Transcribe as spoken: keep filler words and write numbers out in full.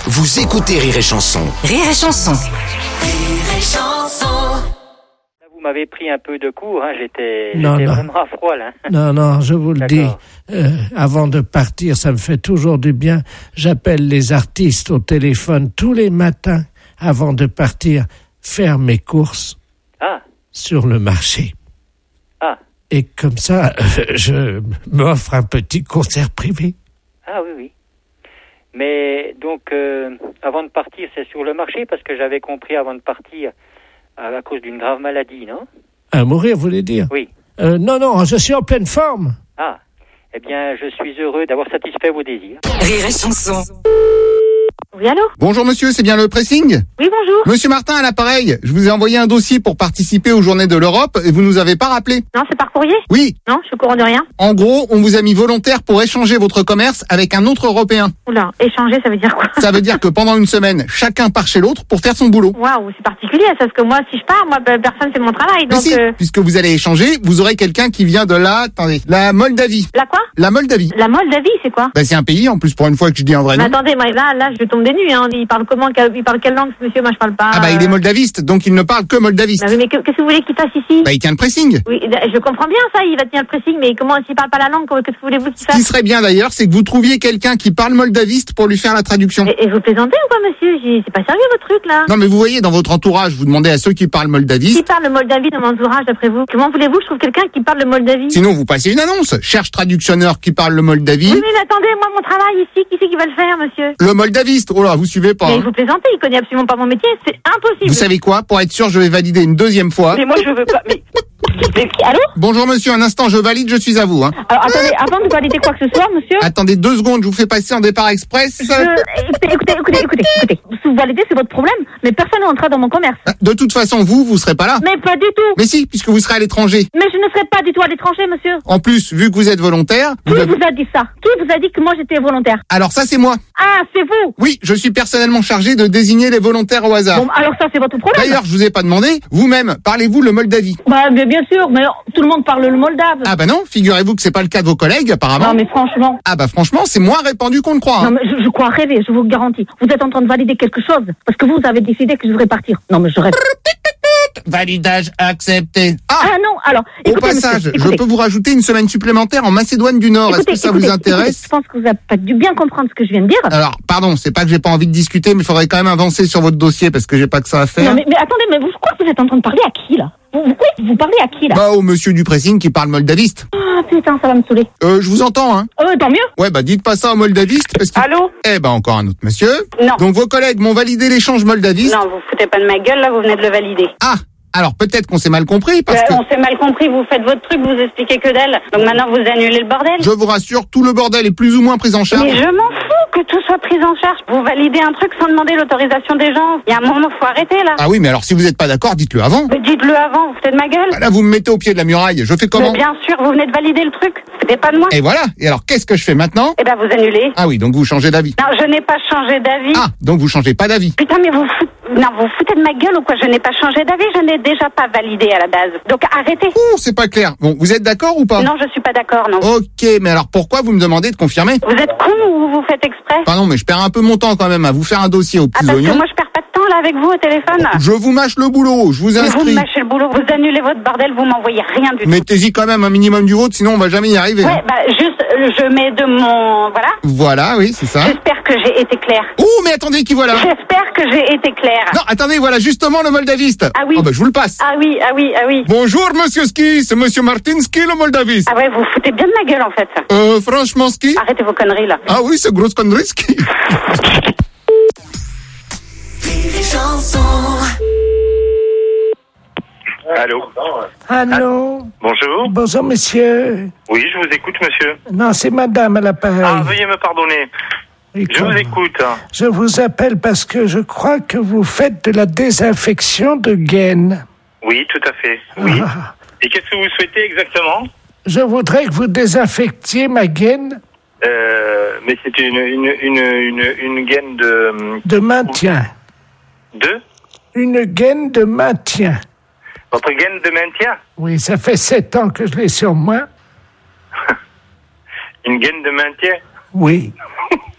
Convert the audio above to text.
Vous écoutez Rire et Chanson. Rire et Chanson. Rire et Chanson. Vous m'avez pris un peu de court, hein. j'étais, Non, j'étais non. vraiment à froid là. Non, non, je vous le dis, D'accord. euh, avant de partir, ça me fait toujours du bien. J'appelle les artistes au téléphone tous les matins avant de partir faire mes courses Ah, sur le marché. ah, Et comme ça, euh, je m'offre un petit concert privé. ah oui, oui. Mais donc, euh, avant de partir, c'est sur le marché parce que j'avais compris avant de partir à, à cause d'une grave maladie, non? À mourir, vous voulez dire? Oui. Euh, non, non, je suis en pleine forme. Ah, eh bien, je suis heureux d'avoir satisfait vos désirs. Rire et Chanson. Oui, allô? Bonjour monsieur, c'est bien le pressing? Oui, bonjour. Monsieur Martin à l'appareil, je vous ai envoyé un dossier pour participer aux Journées de l'Europe et vous nous avez pas rappelé. Non, c'est par courrier? Oui, Non, je suis au courant de rien. en gros, on vous a mis volontaire pour échanger votre commerce avec un autre Européen. Oula, échanger, ça veut dire quoi? Ça veut dire que pendant une semaine, chacun part chez l'autre pour faire son boulot. Waouh, c'est particulier, ça, parce que moi, si je pars, moi, pe- personne fait mon travail, Mais donc... si, euh, puisque vous allez échanger, vous aurez quelqu'un qui vient de la, attendez, la Moldavie. La quoi? La Moldavie. La Moldavie, c'est quoi? Ben, c'est un pays, en plus, pour une fois que je dis un vrai Mais nom. attendez, moi, là, là, je tombe des nues, hein. Il parle comment? quel- Il parle quelle langue, ce monsieur? Moi, je parle pas... Ah bah, il est euh, moldaviste, donc il ne parle que moldaviste. bah oui, mais que- qu'est-ce que vous voulez qu'il fasse ici? Bah, il tient le pressing. Oui, je comprends bien ça, il va tenir le pressing, mais comment, s'il parle pas la langue, qu'est-ce que voulez-vous qu'il Ce qui fasse? serait bien d'ailleurs, c'est que vous trouviez quelqu'un qui parle moldaviste pour lui faire la traduction. Et, et vous plaisantez ou quoi, monsieur? J'ai- C'est pas sérieux, votre truc, là? Non mais vous voyez, dans votre entourage, vous demandez à ceux qui parlent Qui moldaviste, parle le Moldavie dans mon entourage, d'après vous? Comment voulez-vous que je trouve quelqu'un qui parle le Moldavie? sinon vous passez une annonce. Cherche traductionneur qui parle le moldavie. Oui, mais attendez, moi, mon travail ici, qui c'est qui va le faire, monsieur? Le moldaviste, oh là, vous suivez pas. Mais hein. vous plaisantez, il connaît absolument pas mon métier, c'est impossible. Vous savez quoi? Pour être sûr, je vais valider une deuxième fois. Mais moi, je veux pas. Mais, mais allô? Bonjour monsieur, un instant, je valide, je suis à vous. Hein. Alors, attendez, avant de valider quoi que ce soit, monsieur. Attendez deux secondes, je vous fais passer en départ express. Je... Écoutez, écoutez, écoutez, écoutez, écoutez. Si vous validez, c'est votre problème. Mais personne n'entrera dans mon commerce. De toute façon, vous, vous serez pas là. Mais pas du tout. Mais si, puisque vous serez à l'étranger. Mais je ne serai pas du tout à l'étranger, monsieur. En plus, vu que vous êtes volontaire, Qui vous avez- vous a dit ça? Qui vous a dit que moi j'étais volontaire? alors ça c'est moi. Ah, c'est vous. Oui, je suis personnellement chargé de désigner les volontaires au hasard. Bon, alors ça, c'est votre problème. D'ailleurs, je vous ai pas demandé, vous-même, parlez-vous le Moldavie? Bah, mais bien sûr, mais tout le monde parle le moldave. Ah bah non, figurez-vous que c'est pas le cas de vos collègues apparemment. Non, mais franchement. Ah bah franchement, c'est moins répandu qu'on ne croit. hein. Non, mais je, je crois rêver, je vous le garantis. Vous êtes en train de valider quelque chose. Parce que vous avez décidé que je devrais partir. Non, mais je rêve. Validage accepté. Ah, Ah non, alors, au écoutez, passage, monsieur, je écoutez. peux vous rajouter une semaine supplémentaire en Macédoine du Nord. Est-ce Écoutez, que ça écoutez, vous intéresse? écoutez, je pense que vous avez pas dû bien comprendre ce que je viens de dire. Alors, pardon, c'est pas que j'ai pas envie de discuter, mais il faudrait quand même avancer sur votre dossier parce que j'ai pas que ça à faire. Non, mais, mais attendez, mais vous, quoi, vous êtes en train de parler à qui, là? Vous, vous, quoi, vous parlez à qui, là? Bah au monsieur du pressing qui parle moldaviste. Ah, putain, ça va me saouler. Euh, je vous entends, hein. Euh, tant mieux. Ouais, bah dites pas ça au moldaviste parce que... Allô? Eh ben encore un autre monsieur. Non. Donc vos collègues m'ont validé l'échange moldaviste. Non, vous foutez pas de ma gueule, là, vous venez de le valider. Ah, alors peut-être qu'on s'est mal compris parce Euh, que... On s'est mal compris, vous faites votre truc, vous expliquez que dalle. Donc maintenant, vous annulez le bordel. Je vous rassure, tout le bordel est plus ou moins pris en charge. Mais je m'en fous que tout soit pris en charge. Vous validez un truc sans demander l'autorisation des gens. Il y a un moment, faut arrêter, là. Ah oui, mais alors si vous n'êtes pas d'accord, dites-le avant. Mais dites-le avant, vous foutez de ma gueule. Bah, là, vous me mettez au pied de la muraille. Je fais comment? Mais bien sûr, vous venez de valider le truc. Vous foutez pas de moi. Et voilà. Et alors, qu'est-ce que je fais maintenant? Eh ben, vous annulez. Ah oui, donc vous changez d'avis. Non, je n'ai pas changé d'avis. Ah, donc vous changez pas d'avis. Putain, mais vous foutez... Non, vous foutez de ma gueule ou quoi? Je n'ai pas changé d'avis, je n'ai déjà pas validé à la base. Donc arrêtez. Ouh, c'est pas clair. Bon, vous êtes d'accord ou pas? Non, je suis pas d'accord, non. Ok, mais alors pourquoi vous me demandez de confirmer? Vous êtes con ou vous faites exprès? Pardon, mais je perds un peu mon temps quand même à vous faire un dossier aux Ah, petits parce que oignons. moi, je perds pas de temps, là, avec vous, au téléphone. Je vous mâche le boulot, je vous Mais vous inscris. me mâchez le boulot, vous annulez votre bordel, vous m'envoyez rien du tout. Mettez-y quand même un minimum du vôtre, sinon on va jamais y arriver. Ouais, bah, juste, euh, je mets de mon... Voilà. Voilà, oui, c'est ça. J'espère que j'ai été claire. Ouh, mais attendez, qui voilà? J'espère que j'ai été claire. Non, attendez, voilà justement le moldaviste. Ah oui. Oh, bah, je vous le passe. Ah oui, ah oui, ah oui. Bonjour, monsieur Ski, c'est monsieur Martinski, le moldaviste. Ah ouais, vous foutez bien de ma gueule, en fait. Euh, franchement, Ski? Arrêtez vos conneries, là. Ah oui, c'est grosse connerie, Ski. Rire et Chanson. Allô? Allô? Bonjour. Bonjour, monsieur. Oui, je vous écoute, monsieur. Non, c'est madame à l'appareil. Ah, veuillez me pardonner. Et Je comme- vous écoute. Je vous appelle parce que je crois que vous faites de la désinfection de gaines. Oui, tout à fait. Oui. Ah. Et qu'est-ce que vous souhaitez exactement? Je voudrais que vous désinfectiez ma gaine euh, Mais c'est une, une, une, une, une gaine de... de maintien. De Une gaine de maintien. Votre gaine de maintien? Oui, ça fait sept ans que je l'ai sur moi. Une gaine de maintien? Oui.